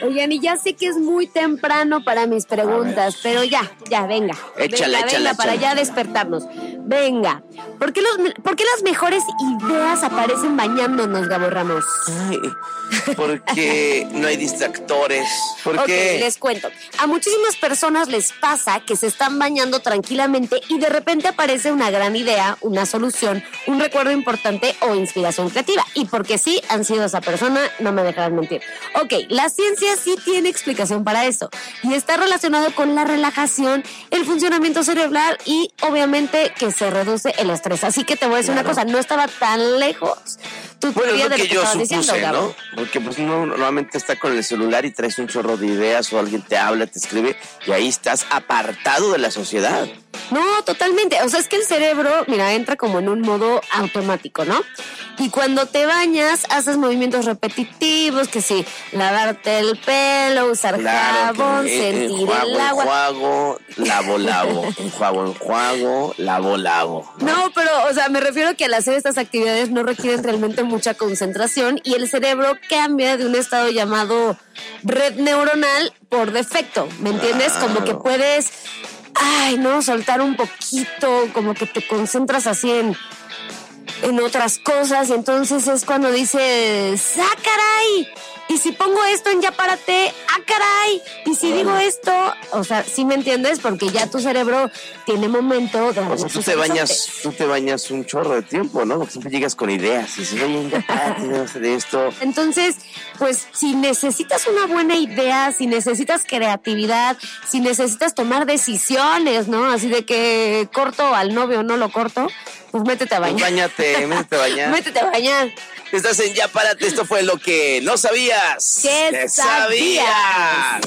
Oigan, y ya sé que es muy temprano para mis preguntas, pero ya, venga. Échala. Para ya despertarnos. Venga. ¿Por qué las mejores ideas aparecen bañándonos, Gabo Ramos? Ay, porque no hay distractores. Porque les cuento. A muchísimas personas les pasa que se están bañando tranquilamente y de repente aparece una gran idea, una solución, un recuerdo importante o inspiración creativa. Y porque sí han sido esa persona, no me dejarán mentir. Ok, la ciencia sí tiene explicación para eso y está relacionado con la relajación, el funcionamiento cerebral y obviamente que se reduce el estrés. Así que te voy a decir una cosa, no estaba tan lejos tu teoría de lo que yo estabas supuse, diciendo, Gabo. ¿no? Porque pues no, normalmente está con el celular y traes un chorro de ideas o alguien te habla, te escribe y ahí estás apartado de la sociedad. No, totalmente. O sea, es que el cerebro, mira, entra como en un modo automático, ¿no? Y cuando te bañas, haces movimientos repetitivos, que sí, lavarte el pelo, usar jabón, sentir el agua. Enjuago, lavo. No, pero, o sea, me refiero a que al hacer estas actividades no requieren realmente mucha concentración y el cerebro cambia de un estado llamado red neuronal por defecto, ¿me entiendes? Como que puedes, soltar un poquito, como que te concentras así en otras cosas y entonces es cuando dices, ¡ah, caray! Y si pongo esto en ya párate, ¡ah, caray! Y si digo esto, o sea, ¿sí me entiendes? Porque ya tu cerebro tiene momento de... O sea, tú te bañas un chorro de tiempo, ¿no? Porque siempre llegas con ideas y dices, oye, ya párate, debo hacer esto. Entonces, pues, si necesitas una buena idea, si necesitas creatividad, si necesitas tomar decisiones, ¿no? Así de que corto al novio o no lo corto, pues métete a bañar. Pues métete a bañar. Métete a bañar. Estás en Ya Párate, esto fue lo que no sabías. ¿Qué sabías?